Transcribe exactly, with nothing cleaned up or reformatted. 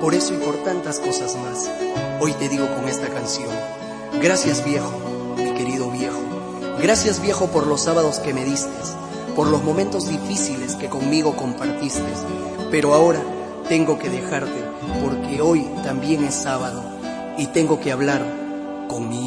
Por eso y por tantas cosas más, hoy te digo con esta canción: gracias viejo, mi querido viejo. Gracias viejo por los sábados que me diste, por los momentos difíciles que conmigo compartiste. Pero ahora tengo que dejarte porque hoy también es sábado y tengo que hablar con mi